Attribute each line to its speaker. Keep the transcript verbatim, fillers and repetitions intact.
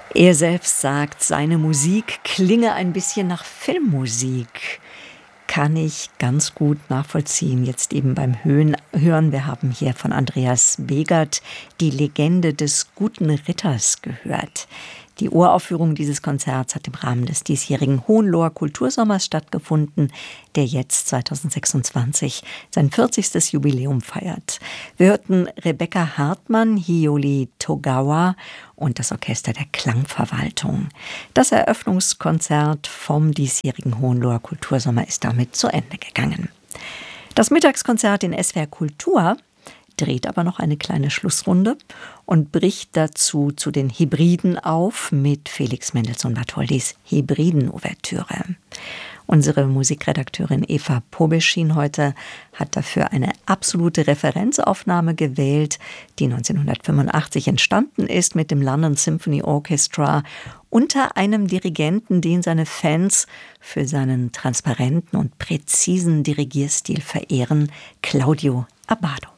Speaker 1: Er selbst sagt, seine Musik klinge ein bisschen nach Filmmusik. Kann ich ganz gut nachvollziehen, jetzt eben beim Höhen, Hören. Wir haben hier von Andreas Begert die Legende des guten Ritters gehört. Die Uraufführung dieses Konzerts hat im Rahmen des diesjährigen Hohenloher Kultursommers stattgefunden, der jetzt zweitausendsechsundzwanzig sein vierzigstes Jubiläum feiert. Wir hörten Rebecca Hartmann, Hiyori Togawa und das Orchester der Klangverwaltung. Das Eröffnungskonzert vom diesjährigen Hohenloher Kultursommer ist damit zu Ende gegangen. Das Mittagskonzert in S W R Kultur dreht aber noch eine kleine Schlussrunde und bricht dazu zu den Hebriden auf mit Felix Mendelssohn Bartholdys Hebriden-Ouvertüre. Unsere Musikredakteurin Eva Pobeschin heute hat dafür eine absolute Referenzaufnahme gewählt, die neunzehnhundertfünfundachtzig entstanden ist mit dem London Symphony Orchestra unter einem Dirigenten, den seine Fans für seinen transparenten und präzisen Dirigierstil verehren, Claudio Abbado.